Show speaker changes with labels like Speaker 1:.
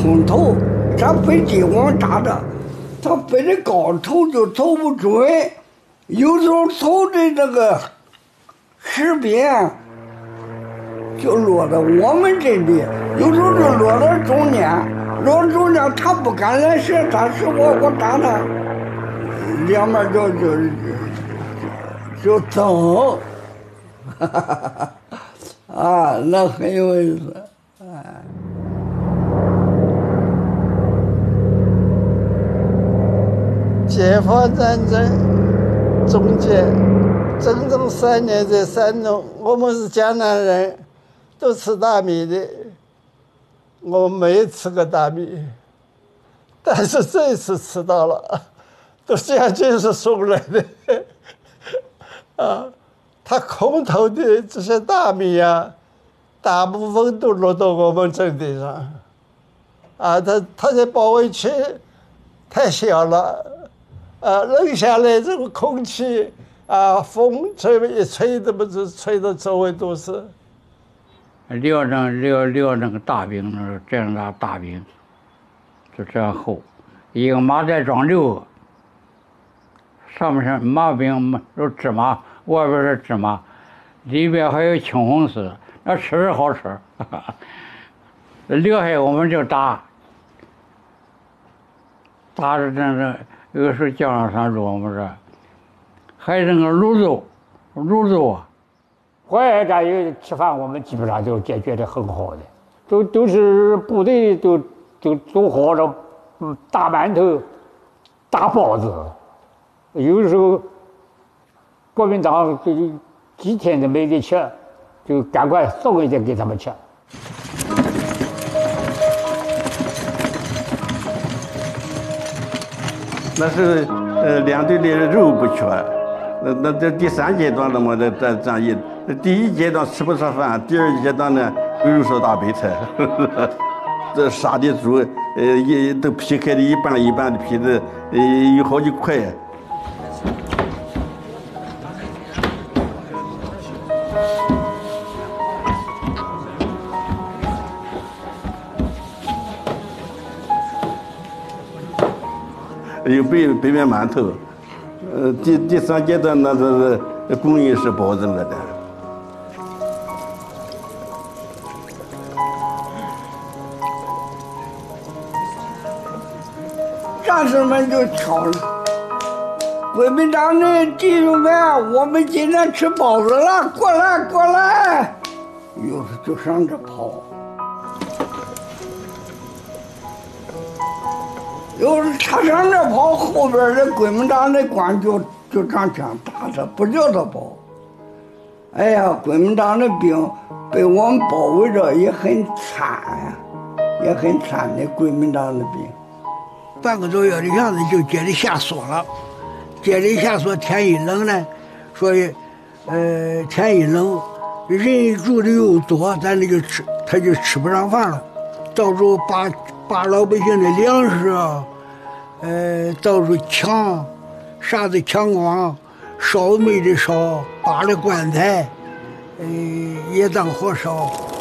Speaker 1: 空投，咱飞机往炸的，他飞得高投就投不准，有时候投的这个识别就落到我们这里，有时候就落到中间，落到中间他不敢来射，他是我打他，两面就蹬，哈哈哈啊，那很有意思，哎。
Speaker 2: 解放战争中间整整3年，在山东，我们是江南人，都吃大米的。我没吃过大米，但是这次吃到了，都将军是送来的。啊，他空投的这些大米啊，大部分都落到我们阵地上。啊，他的保卫区太小了。扔下来这个空气啊，风吹一吹，这不是吹到周围都是。
Speaker 3: 撂那个大饼，那这样大饼，就这样厚，一个麻袋装6个，上面是麻饼有芝麻，外边是芝麻，里边还有青红丝，那吃着好吃。留下我们就打着这。有时候叫上山猪，我们这还有那个卤肉啊。
Speaker 4: 淮海战役吃饭，我们基本上就解决得很好的，都是部队都做好了，大馒头、大包子，有时候国民党就几天都没得吃，就赶快送一点给他们吃。
Speaker 5: 那是两队的肉不缺，那这第3阶段了嘛？这战役，第1阶段吃不上饭，第2阶段呢，肉烧大白菜，这杀的猪，都劈开的一半一半的皮子，有好几块。有北面馒头，第3阶段那是供应是包子了的。
Speaker 1: 战士们就挑了，国民党的弟兄们，我们今天吃包子了，过来，有时就上这跑。有时他上这跑，后边的国民党的官就长枪打他，不叫他跑。哎呀，国民党的兵被我们包围着，也很惨呀，也很惨的国民党的兵。
Speaker 6: 半个多月的样子就接着下锁了，接着下锁，天一冷呢，所以天一冷，人住的又多，咱这个他就吃不上饭了，到处把老百姓的粮食啊，到处抢，啥子抢光，烧没的烧，扒了棺材，也当火烧。